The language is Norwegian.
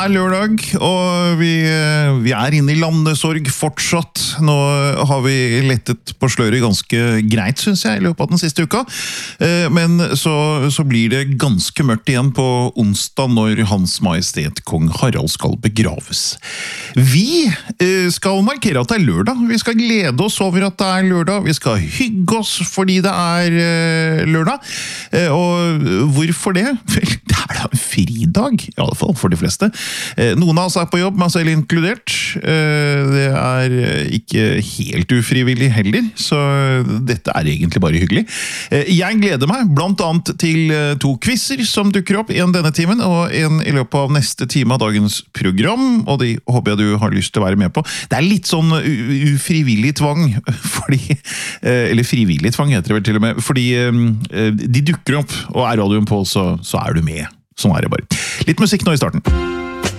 Lørdag, og vi inne I landesorg fortsatt. Nå har vi lettet på sløret ganske greit, synes jeg, I løpet av den siste uka. Men så blir det ganske mørkt igjen på onsdag når Hans Majestet Kong Harald skal begraves. Vi skal markere at det lørdag. Vi skal glede oss over at det lørdag. Vi skal hygge oss fordi det lørdag. Og hvorfor det? Vel, det da en fridag, I alle fall for de fleste. Noen av oss på jobb, meg selv inkludert. Det ikke helt ufrivillig heller, så dette egentlig bare hyggelig. Jeg gleder meg blant annet til 2 quizzer som dukker opp, en denne timen, og en I løpet av neste time av dagens program, og de håper jeg du har lyst til å være med på. Det litt sånn ufrivillig tvang, fordi, eller frivillig tvang heter det vel til og med, fordi de dukker opp, og radioen på, så du med. Sånn det bare. Litt musikk nå I starten.